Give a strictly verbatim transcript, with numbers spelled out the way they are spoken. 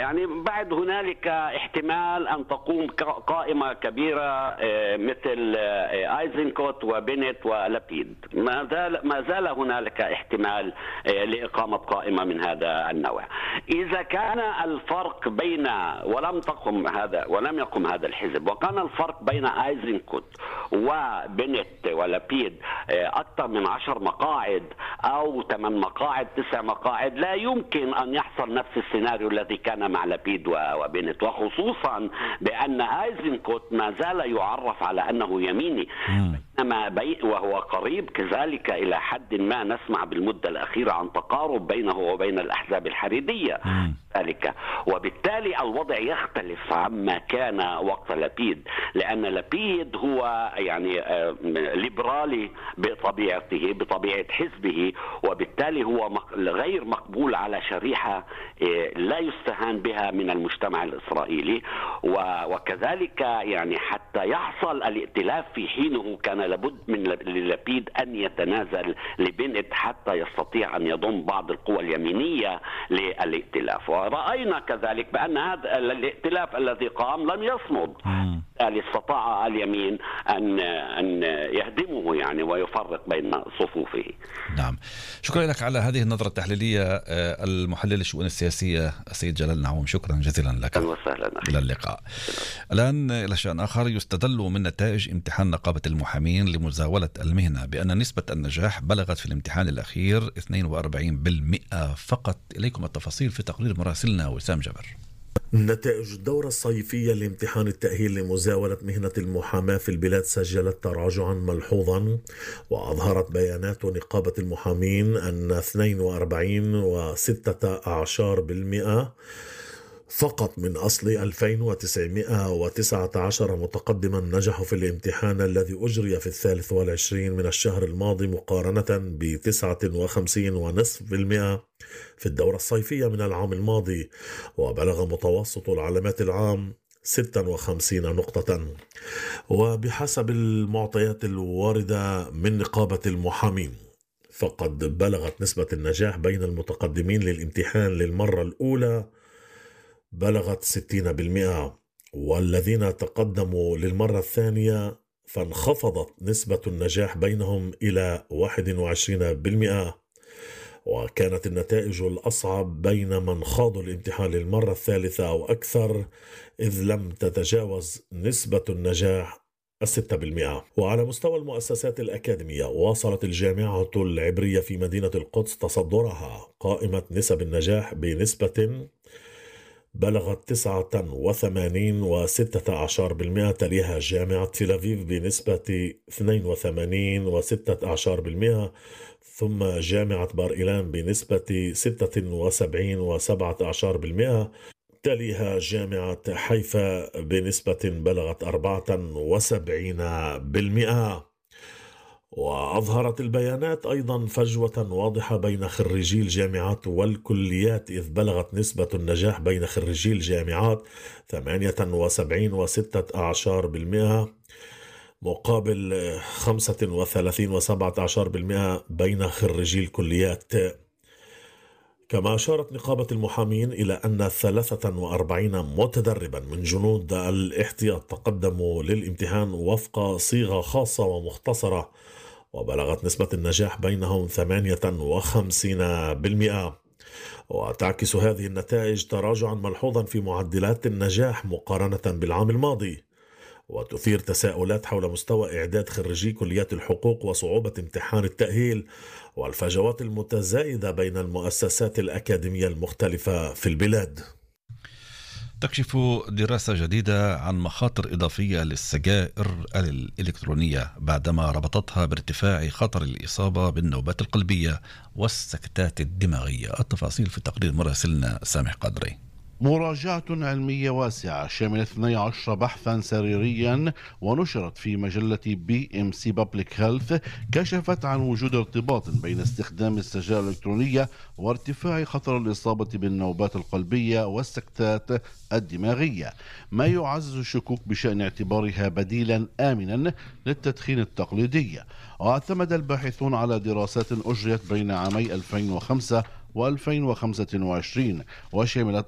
يعني بعد هنالك احتمال أن تقوم قائمة كبيرة مثل آيزنكوت وبنت ولبيد. ما زال ما زال هنالك احتمال لإقامة قائمة من هذا النوع. إذا كان الفرق بين ولم تقم هذا ولم يقم هذا الحزب، وكان الفرق بين آيزنكوت وبنت ولبيد أكثر من عشر مقاعد أو ثمان مقاعد تسع مقاعد، لا يمكن أن يحصل نفس السيناريو الذي كان مع لبيد وبنت، وخصوصا بأن آيزنكوت ما زال يعرف على أنه يميني، وهو قريب كذلك إلى حد ما. نسمع بالمدة الأخيرة عن تقارب بينه وبين الأحزاب الحريدية ذلك، وبالتالي الوضع يختلف عما كان وقت لبيد، لأن لبيد هو يعني ليبرالي بطبيعته بطبيعة حزبه، وبالتالي هو غير مقبول على شريحة لا يستهان بها من المجتمع الإسرائيلي. وكذلك يعني حتى يحصل الائتلاف في حينه كان لابد من لبيد أن يتنازل لبنت حتى يستطيع أن يضم بعض القوى اليمينية للائتلاف. ورأينا كذلك بأن هذا الائتلاف الذي قام لم يصمد، استطاع اليمين أن أن يهدمه يعني ويفرق بين صفوفه. نعم، شكرا لك على هذه النظرة التحليلية المحلل الشؤون السياسية السيد جلال نعوم، شكرا جزيلا لك. وسهلا. إلى اللقاء. الآن إلى شأن آخر. يستدل من نتائج امتحان نقابة المحامين لمزاولة المهنة بأن نسبة النجاح بلغت في الامتحان الأخير اثنين وأربعين بالمئة فقط. إليكم التفاصيل في تقرير مراسلنا وسام جبر. نتائج الدورة الصيفية لامتحان التأهيل لمزاولة مهنة المحاماة في البلاد سجلت تراجعا ملحوظا، وأظهرت بيانات نقابة المحامين أن اثنين وأربعين فاصلة ستة بالمئة فقط من أصل ألفين وتسعمئة وتسعة عشر متقدما نجحوا في الامتحان الذي أجري في الثالث والعشرين من الشهر الماضي، مقارنة بتسعة وخمسين فاصلة خمسة بالمئة في الدورة الصيفية من العام الماضي، وبلغ متوسط العلامات العام ستة وخمسين نقطة. وبحسب المعطيات الواردة من نقابة المحامين، فقد بلغت نسبة النجاح بين المتقدمين للامتحان للمرة الأولى بلغت ستين بالمئة، والذين تقدموا للمرة الثانية فانخفضت نسبة النجاح بينهم إلى واحد وعشرين بالمئة. وكانت النتائج الأصعب بين من خاضوا الامتحان للمرة الثالثة أو أكثر، إذ لم تتجاوز نسبة النجاح الستة بالمئة. وعلى مستوى المؤسسات الأكاديمية، واصلت الجامعة العبرية في مدينة القدس تصدرها قائمة نسب النجاح بنسبة بلغت تسعة وثمانين فاصلة ستة عشر بالمئة، تليها جامعة تل أبيب بنسبة اثنين وثمانين فاصلة ستة عشر بالمئة، ثم جامعة بار إيلان بنسبة ستة وسبعين فاصلة سبعة عشر بالمئة، تليها جامعة حيفا بنسبة بلغت أربعة وسبعين بالمئة. وأظهرت البيانات أيضا فجوة واضحة بين خريجي الجامعات والكليات، إذ بلغت نسبة النجاح بين خريجي الجامعات ثمانية وسبعين فاصلة ستة عشر بالمئة مقابل خمسة وثلاثين فاصلة سبعة عشر بالمئة بين خريجي الكليات. كما أشارت نقابة المحامين إلى أن ثلاثة وأربعين متدربا من جنود الاحتياط تقدموا للامتحان وفق صيغة خاصة ومختصرة، وبلغت نسبة النجاح بينهم ثمانية وخمسين بالمئة. وتعكس هذه النتائج تراجعا ملحوظا في معدلات النجاح مقارنة بالعام الماضي، وتثير تساؤلات حول مستوى إعداد خريجي كليات الحقوق وصعوبة امتحان التأهيل والفجوات المتزايدة بين المؤسسات الأكاديمية المختلفة في البلاد. تكشف دراسة جديدة عن مخاطر إضافية للسجائر الإلكترونية بعدما ربطتها بارتفاع خطر الإصابة بالنوبات القلبية والسكتات الدماغية. التفاصيل في تقرير مراسلنا سامح قدري. مراجعة علمية واسعة شملت اثني عشر بحثا سريريا ونشرت في مجلة بي ام سي Public Health كشفت عن وجود ارتباط بين استخدام السجائر الإلكترونية وارتفاع خطر الإصابة بالنوبات القلبية والسكتات الدماغية، ما يعزز الشكوك بشأن اعتبارها بديلا آمنا للتدخين التقليدي. واعتمد الباحثون على دراسات أجريت بين عامي ألفين وخمسة وألفين وخمسة وعشرين وشملت